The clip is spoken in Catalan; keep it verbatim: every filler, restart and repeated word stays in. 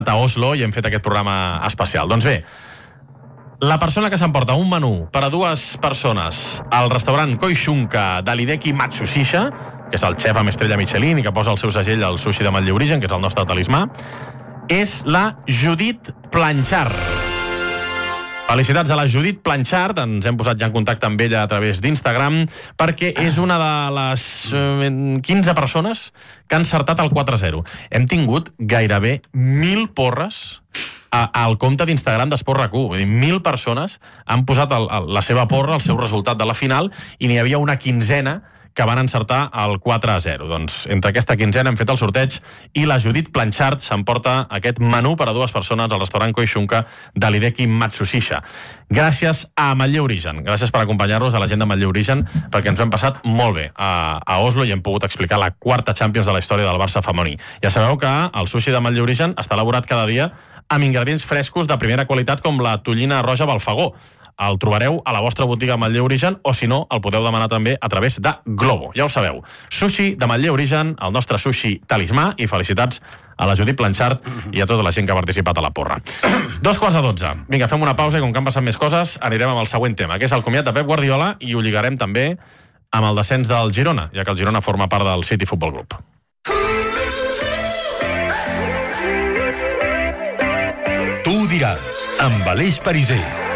a Oslo i hem fet aquest programa especial. Doncs bé, la persona que s'emporta un menú per a dues persones al restaurant Koishunka de l'Hideki Matsushita, que és el xef amb estrella Michelin i que posa el seu segell al sushi de Matlle Origen, que és el nostre talismà, és la Judit Blanchard. Felicitats a la Judit Blanchard, ens hem posat ja en contacte amb ella a través d'Instagram, perquè és una de les quinze persones que han encertat el quatre zero. Hem tingut gairebé mil porres al compte d'Instagram d'Esport RAC u. Vull dir, mil persones han posat el, el, la seva porra, el seu resultat de la final, i n'hi havia una quinzena que van encertar el quatre a zero. Doncs entre aquesta quinzena hem fet el sorteig i la Judit Blanchard s'emporta aquest menú per a dues persones al restaurant Koishunka de l'Hideki Matsushita. Gràcies a Matlle Origen. Gràcies per acompanyar-nos, a la gent de Matlle Origen, perquè ens ho hem passat molt bé a, a Oslo i hem pogut explicar la quarta Champions de la història del Barça femení. Ja sabeu que el sushi de Matlle Origen està elaborat cada dia amb ingredients frescos de primera qualitat com la tonyina roja Balfagó. El trobareu a la vostra botiga Matlle Origen o, si no, el podeu demanar també a través de Globo. Ja ho sabeu. Sushi de Matlle Origen, el nostre sushi talismà, i felicitats a la Judit Blanchard i a tota la gent que ha participat a la porra. Dos quarts a dotze. Vinga, fem una pausa i com que han passat més coses, anirem amb el següent tema, que és el comiat de Pep Guardiola, i ho lligarem també amb el descens del Girona, ja que el Girona forma part del City Football Club. Tu ho diràs, amb Aleix Pariser.